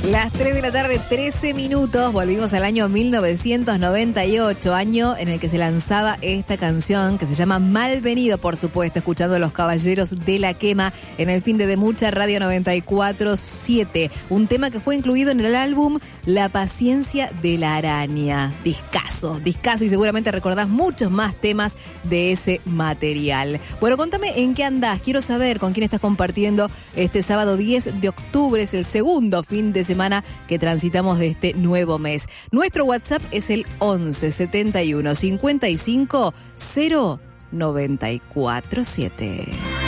Las 3 de la tarde, 13 minutos, volvimos al año 1998, año en el que se lanzaba esta canción que se llama Malvenido, por supuesto, escuchando a Los Caballeros de la Quema en el fin de Mucha Radio 94.7, un tema que fue incluido en el álbum La Paciencia de la Araña. Discazo, y seguramente recordás muchos más temas de ese material. Bueno, contame en qué andás, quiero saber con quién estás compartiendo este sábado 10 de octubre, es el segundo fin de semana que transitamos de este nuevo mes. Nuestro WhatsApp es el 11 71 55 0 94 7.